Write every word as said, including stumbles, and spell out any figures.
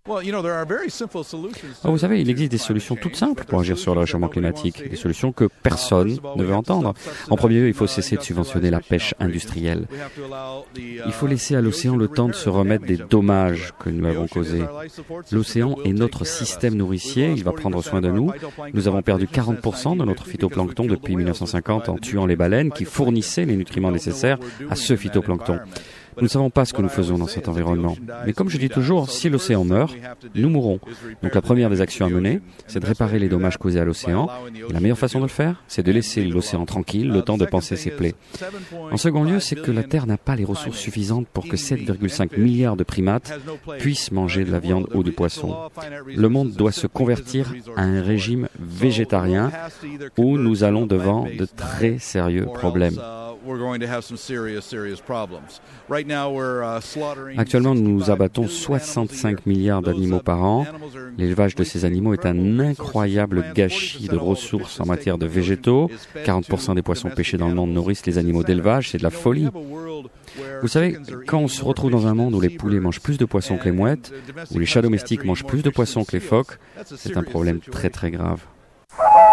Ah, vous savez, il existe des solutions toutes simples pour agir sur le réchauffement climatique, des solutions que personne ne veut entendre. En premier lieu, il faut cesser de subventionner la pêche industrielle. Il faut laisser à l'océan le temps de se remettre des dommages que nous avons causés. L'océan est notre système nourricier, il va prendre soin de nous. Nous avons perdu quarante pour cent de notre phytoplancton depuis mille neuf cent cinquante en tuant les baleines qui fournissaient les nutriments nécessaires à ce phytoplancton. Nous ne savons pas ce que nous faisons dans cet environnement. Mais comme je dis toujours, si l'océan meurt, nous mourrons. Donc la première des actions à mener, c'est de réparer les dommages causés à l'océan. Et la meilleure façon de le faire, c'est de laisser l'océan tranquille, le temps de panser ses plaies. En second lieu, c'est que la Terre n'a pas les ressources suffisantes pour que sept virgule cinq milliards de primates puissent manger de la viande ou du poisson. Le monde doit se convertir à un régime végétarien où nous allons devant de très sérieux problèmes. Actuellement, nous abattons soixante-cinq milliards d'animaux par an. L'élevage de ces animaux est un incroyable gâchis de ressources en matière de végétaux. quarante pour cent des poissons pêchés dans le monde nourrissent les animaux d'élevage, c'est de la folie. Vous savez, quand on se retrouve dans un monde où les poulets mangent plus de poissons que les mouettes, où les chats domestiques mangent plus de poissons que les phoques, c'est un problème très très grave.